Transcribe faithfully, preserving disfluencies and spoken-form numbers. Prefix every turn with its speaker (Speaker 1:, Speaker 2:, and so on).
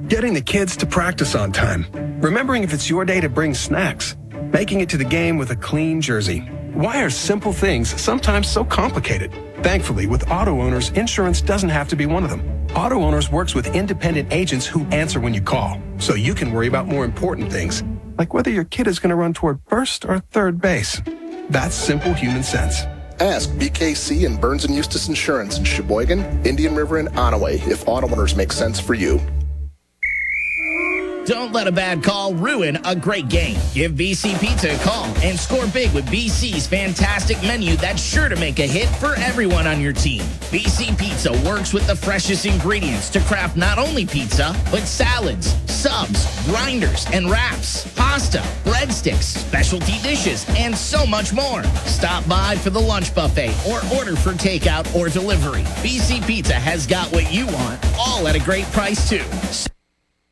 Speaker 1: Getting the kids to practice on time. Remembering if it's your day to bring snacks. Making it to the game with a clean jersey. Why are simple things sometimes so complicated? Thankfully, with Auto Owners, insurance doesn't have to be one of them. Auto Owners works with independent agents who answer when you call, so you can worry about more important things, like whether your kid is going to run toward first or third base. That's simple human sense.
Speaker 2: Ask B K C and Burns and Eustace Insurance in Sheboygan, Indian River, and Onaway if Auto Owners make sense for you.
Speaker 3: Don't let a bad call ruin a great game. Give B C Pizza a call and score big with B C's fantastic menu that's sure to make a hit for everyone on your team. B C Pizza works with the freshest ingredients to craft not only pizza, but salads, subs, grinders, and wraps, pasta, breadsticks, specialty dishes, and so much more. Stop by for the lunch buffet or order for takeout or delivery. B C Pizza has got what you want, all at a great price, too.